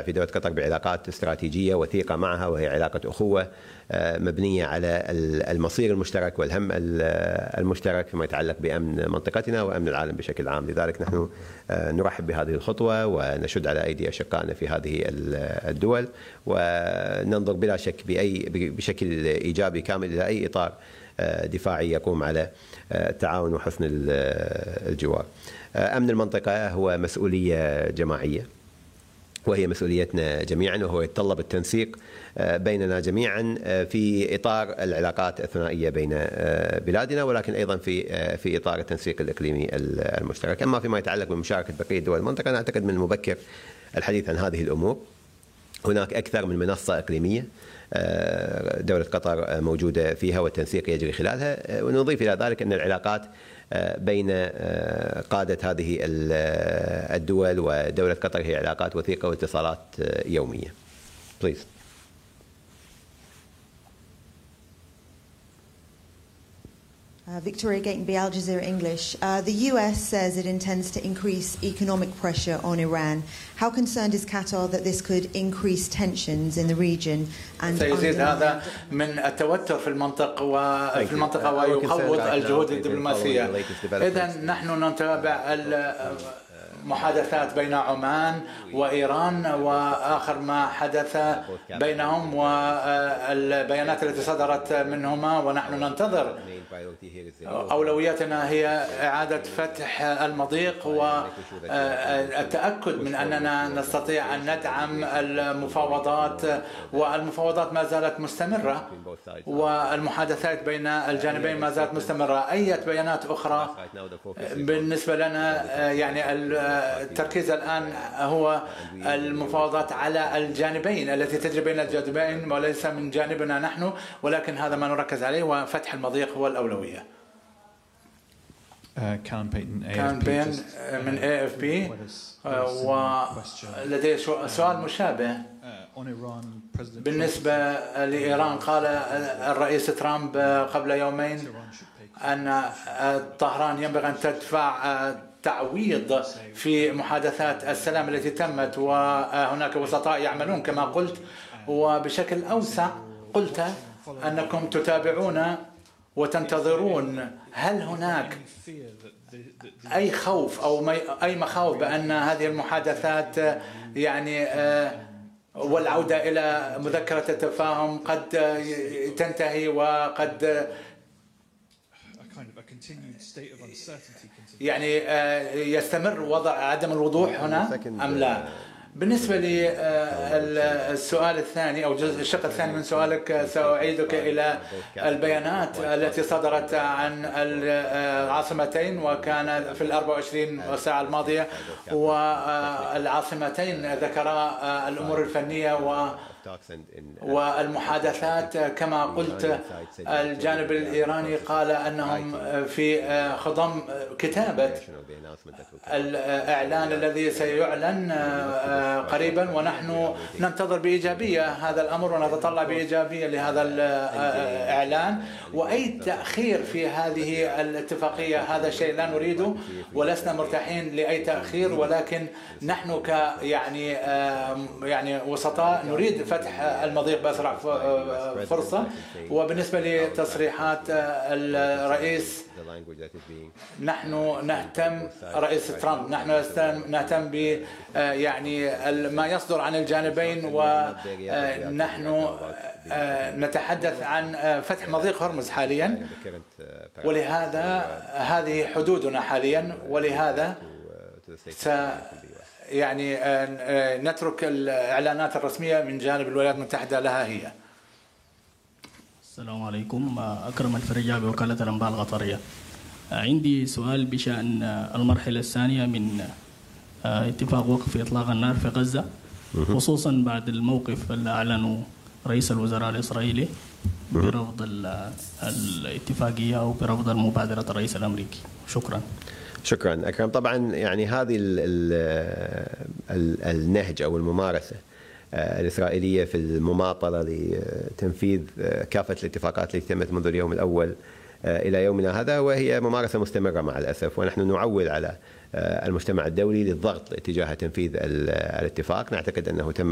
في دولة قطر بعلاقات استراتيجية وثيقة معها، وهي علاقة أخوة مبنية على المصير المشترك والهم المشترك فيما يتعلق بأمن منطقتنا وأمن العالم بشكل عام. لذلك نحن نرحب بهذه الخطوة ونشد على أيدي أشقائنا في هذه الدول، وننظر بلا شك بشكل إيجابي كامل إلى أي إطار دفاعي يقوم على التعاون وحسن الجوار. أمن المنطقة هو مسؤولية جماعية، وهي مسؤوليتنا جميعا، وهو يتطلب التنسيق بيننا جميعا في إطار العلاقات الثنائية بين بلادنا، ولكن أيضا في إطار التنسيق الإقليمي المشترك. أما فيما يتعلق بمشاركة بقية دول المنطقة، أنا أعتقد من المبكر الحديث عن هذه الأمور. هناك أكثر من منصة إقليمية دولة قطر موجودة فيها والتنسيق يجري خلالها، ونضيف إلى ذلك أن العلاقات بين قادة هذه الدول ودولة قطر هي علاقات وثيقة واتصالات يومية. Please. Victoria Gatenby, Al Jazeera English. The US says it intends to increase economic pressure on Iran. How concerned is Qatar that this could increase tensions in the region and سيزيد هذا من التوتر في المنطقة ويقوض الجهود الدبلوماسية؟ إذن نحن نتابع محادثات بين عمان وإيران وآخر ما حدث بينهم والبيانات التي صدرت منهما، ونحن ننتظر. أولوياتنا هي إعادة فتح المضيق والتأكد من أننا نستطيع أن ندعم المفاوضات، والمفاوضات ما زالت مستمرة والمحادثات بين الجانبين ما زالت مستمرة. أي بيانات أخرى بالنسبة لنا يعني التركيز الآن هو المفاوضات على الجانبين التي تجري بين الجانبين وليس من جانبنا نحن، ولكن هذا ما نركز عليه، وفتح المضيق هو الأولوية. كان بين من AFP ولديه سؤال مشابه بالنسبة لإيران. قال الرئيس ترامب قبل يومين أن طهران ينبغي أن تدفع تعويض في محادثات السلام التي تمت، وهناك وسطاء يعملون كما قلت، وبشكل أوسع قلت أنكم تتابعون وتنتظرون. هل هناك أي خوف أو أي مخاوف بأن هذه المحادثات يعني والعودة إلى مذكرة التفاهم قد تنتهي وقد يعني يستمر وضع عدم الوضوح هنا أم لا؟ بالنسبة للسؤال الثاني أو الشق الثاني من سؤالك، سأعيدك إلى البيانات التي صدرت عن العاصمتين، وكان في 24 ساعة الماضية، والعاصمتين ذكرا الأمور الفنية والمحادثات. كما قلت الجانب الإيراني قال أنهم في خضم كتابة الإعلان الذي سيعلن قريبا، ونحن ننتظر بإيجابية هذا الأمر ونتطلع بإيجابية لهذا الإعلان. وأي تأخير في هذه الاتفاقية هذا شيء لا نريده، ولسنا مرتاحين لأي تأخير، ولكن نحن يعني وسطاء نريد فتح المضيق بأسرع فرصة. وبالنسبة لتصريحات الرئيس، نحن نهتم رئيس ترامب، نحن نهتم ب يعني ما يصدر عن الجانبين، ونحن نتحدث عن فتح مضيق هرمز حاليا، ولهذا هذه حدودنا حاليا، ولهذا يعني نترك الإعلانات الرسمية من جانب الولايات المتحدة لها هي. السلام عليكم. أكرم الفرجابي، وكالة الأنباء القطرية. عندي سؤال بشأن المرحلة الثانية من اتفاق وقف إطلاق النار في غزة، خصوصا بعد الموقف اللي أعلنه رئيس الوزراء الإسرائيلي برفض الاتفاقية أو برفض مبادرة الرئيس الأمريكي. شكرا. شكرا أكرم. طبعا يعني هذه النهج أو الممارسة الإسرائيلية في المماطلة لتنفيذ كافة الاتفاقات التي تمت منذ اليوم الأول إلى يومنا هذا، وهي ممارسة مستمرة مع الأسف، ونحن نعول على المجتمع الدولي للضغط تجاه تنفيذ الاتفاق. نعتقد أنه تم